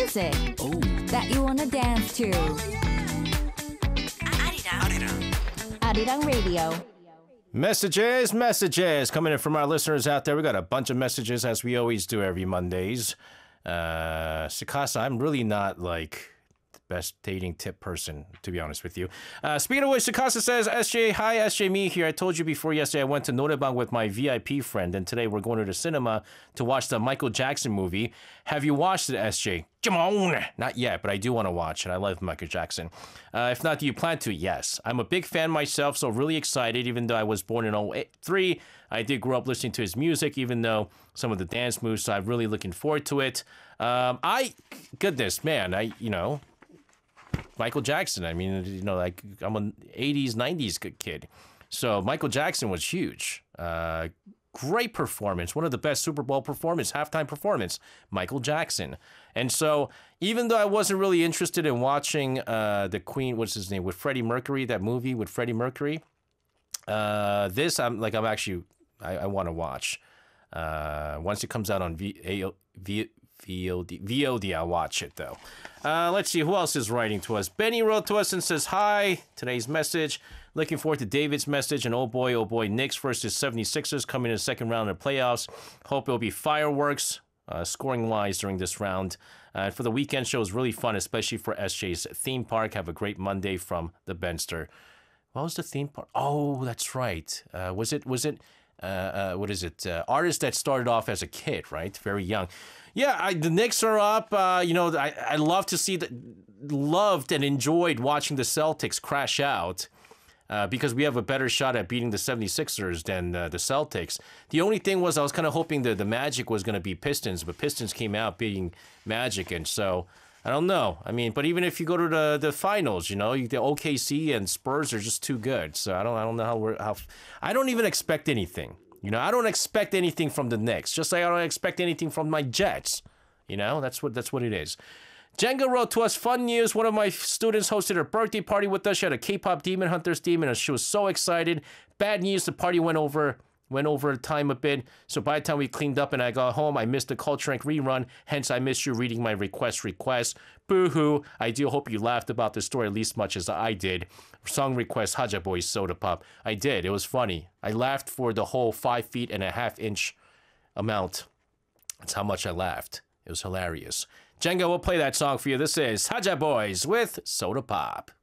music that you wanna dance to. Arirang Radio. Messages coming in from our listeners out there. We got a bunch of messages as we always do every Mondays. Sakasa, I'm really not like the best dating tip person, to be honest with you. Speaking of which, Sakasa says, SJ, hi, SJ Me here. I told you before yesterday I went to Norebang with my VIP friend, and today we're going to the cinema to watch the Michael Jackson movie. Have you watched it, SJ? Jamon! Not yet, but I do want to watch it. I love Michael Jackson. If not, do you plan to? Yes. I'm a big fan myself, so really excited. Even though I was born in 2003, I did grow up listening to his music, even though some of the dance moves, so I'm really looking forward to it. Goodness, man, Michael Jackson. I mean, like I'm an 80s, 90s kid. So Michael Jackson was huge. Great performance. One of the best Super Bowl performance, halftime performance, Michael Jackson. And so even though I wasn't really interested in watching the Queen, what's his name, with Freddie Mercury, that movie with Freddie Mercury, I want to watch. Once it comes out on VOD, I'll watch it though. Let's see who else is writing to us. Benny wrote to us and says, hi, today's message. Looking forward to David's message, and oh boy, Knicks versus 76ers coming in the second round of the playoffs. Hope it'll be fireworks, scoring-wise during this round. For the weekend show is really fun, especially for SJ's theme park. Have a great Monday from the Benster. What was the theme park? Oh, that's right. Was it artist that started off as a kid, right? Very young. Yeah, the Knicks are up. I love to see loved and enjoyed watching the Celtics crash out because we have a better shot at beating the 76ers than the Celtics. The only thing was I was kind of hoping that the Magic was going to be Pistons, but Pistons came out beating Magic, and so I don't know. I mean, but even if you go to the finals, the OKC and Spurs are just too good. So I don't know how I don't even expect anything. I don't expect anything from the Knicks. Just like I don't expect anything from my Jets. That's what it is. Jenga wrote to us, fun news. One of my students hosted her birthday party with us. She had a K-pop Demon Hunters theme, and she was so excited. Bad news, the party went over time a bit. So by the time we cleaned up and I got home, I missed the Culture Inc. rerun. Hence, I missed you reading my request. Boo-hoo. I do hope you laughed about the story at least much as I did. Song request, Haja Boys Soda Pop. I did. It was funny. I laughed for the whole 5.5 feet amount. That's how much I laughed. It was hilarious. Jenga will play that song for you. This is Haja Boys with Soda Pop.